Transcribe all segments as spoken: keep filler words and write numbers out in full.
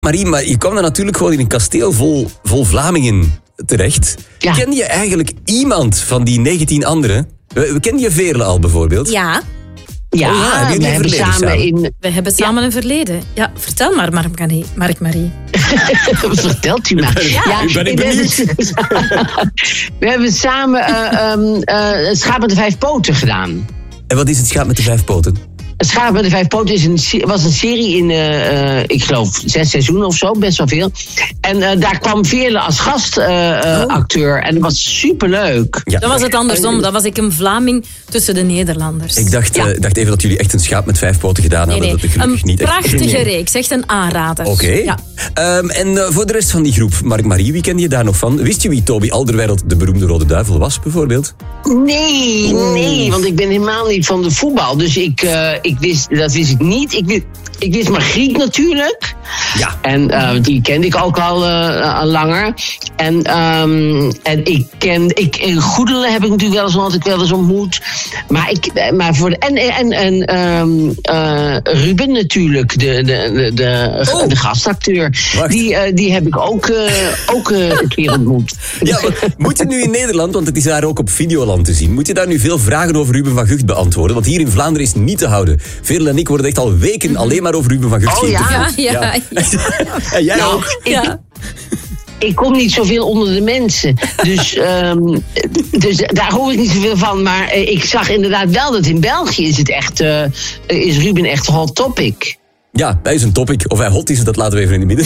Marie, maar je kwam dan natuurlijk gewoon in een kasteel vol, vol Vlamingen terecht. Ja. Ken je eigenlijk iemand van die negentien anderen? We, we kennen je Veerle al bijvoorbeeld. Ja, Ja, Oh ja, hebben we jullie een hebben verleden samen samen? in... we hebben samen een verleden. Ja, vertel maar, Mark-Marie. Mark-Marie. Vertelt u maar. Ja, ik ben ik we benieuwd. hebben- We hebben samen uh, um, uh, het Schaap met de Vijf Poten gedaan. En wat is het schaap met de vijf poten? Het Schaap met de Vijf Poten is een, se- was een serie in, uh, uh, ik geloof, zes seizoenen of zo, best wel veel. En uh, daar kwam Veerle als gastacteur. Uh, Oh. acteur. En dat was superleuk. Ja. Dan was het andersom. Dan was ik een Vlaming tussen de Nederlanders. Ik dacht, Ja. eh, dacht even dat jullie echt een schaap met vijf poten gedaan Nee, hadden. nee. Dat ik gelukkig Een niet echt... prachtige Nee. reeks. Echt een aanrader. Oké. Ja. Ehm, en eh, voor de rest van die groep, Mark-Marie, wie kende je daar nog van? Wist je wie Toby Alderweireld, de beroemde Rode Duivel, was, bijvoorbeeld? Nee, nee, want ik ben helemaal niet van de voetbal. Dus ik, uh, ik wist, dat wist ik niet. Ik wist, ik wist Margriet natuurlijk. Ja. En uh, die kende ik ook al, uh, al langer. En, um, en ik ken, ik, in Goedelen heb ik natuurlijk wel eens, had ik wel eens ontmoet. Maar ik, maar voor de, en, en, en um, uh, Ruben natuurlijk, de, de, de, de, Oh. de gastacteur. Wacht. Die, uh, die heb ik ook, uh, ook uh, een keer ontmoet. Ja, maar moet je nu in Nederland, want het is daar ook op Videoland te zien, moet je daar nu veel vragen over Ruben van Gucht beantwoorden? Want hier in Vlaanderen is het niet te houden. Veerle en ik worden echt al weken alleen maar over Ruben van Gucht Oh, ja? geïnterviewd. Ja, En jij Nou, ook? ik, Ja. ik kom niet zoveel onder de mensen. Dus, um, dus daar hoor ik niet zoveel van. Maar uh, ik zag inderdaad wel dat in België is het echt, uh, is Ruben echt hot topic. Ja, hij is een topic. Of hij hot is, dat laten we even in het midden.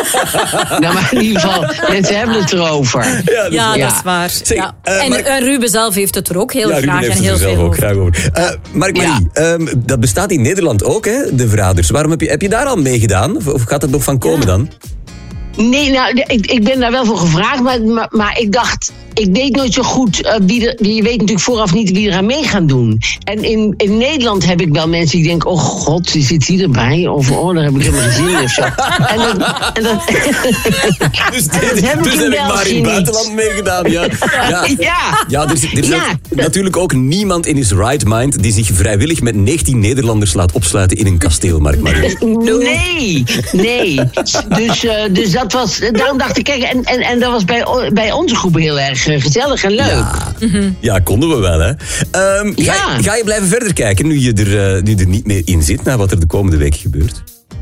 Nou, maar in ieder geval, mensen hebben het erover. Ja, dat is Ja, waar. dat is waar. Zeg, ja. eh, en maar- eh, Ruben zelf heeft het er ook heel Ja, Ruben graag heeft en het heel er zelf veel ook over. graag over. Uh, Mark-Marie, ehm, dat bestaat in Nederland ook, hè, de Verraders. Waarom heb je, heb je daar al meegedaan? Of, of gaat het nog van komen dan? Nee, nou, de- ik, ik ben daar wel voor gevraagd, maar, maar, maar ik dacht, ik weet nooit zo goed uh, wie er, je weet natuurlijk vooraf niet wie eraan mee gaan doen. En in, in Nederland heb ik wel mensen die denken, oh god, zit die erbij? Of oh, daar heb ik helemaal geen zin in of zo. En dat, en dat, Dus, dat heb ik dus in heb ik maar België in het niet. buitenland meegedaan, ja. Ja, Ja. ja er is, er is Ja, ook dat- natuurlijk ook niemand in his right mind die zich vrijwillig met negentien Nederlanders laat opsluiten in een kasteel, Mark-Marie. Nee, nee. Dus, uh, dus dat was, daarom dacht ik, kijk, en, en, en dat was bij, o- bij onze groep heel erg uh, gezellig en leuk. Ja, ja, konden we wel, hè. Ehm, ga, Ja. ga je blijven verder kijken nu je, er, uh, nu er niet meer in zit, naar wat er de komende week gebeurt?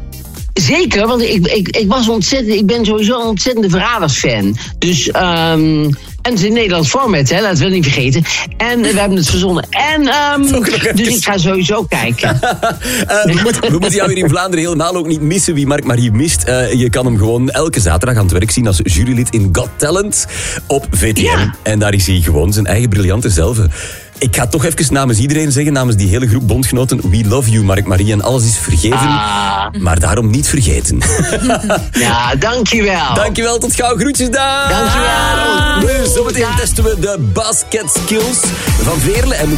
Zeker, want ik, ik, ik was ontzettend, ik ben sowieso een ontzettende Verraders-fan. Dus, um, en het is een Nederlands format, hè, laten we het niet vergeten. En we hebben het verzonnen. En, um, Toch nog even. dus ik ga sowieso kijken. Uh, we, moeten, we moeten jou hier in Vlaanderen helemaal ook niet missen wie Mark-Marie mist. Uh, je kan hem gewoon elke zaterdag aan het werk zien als jurylid in Got Talent op V T M. Ja. En daar is hij gewoon zijn eigen briljante zelf. Ik ga toch even namens iedereen zeggen, namens die hele groep bondgenoten, we love you, Mark-Marie. En alles is vergeven, Ah. maar daarom niet vergeten. Ja, dankjewel. Dankjewel, tot gauw. Groetjes daar. Dankjewel. Nu, zometeen testen we de basket skills van Veerle. En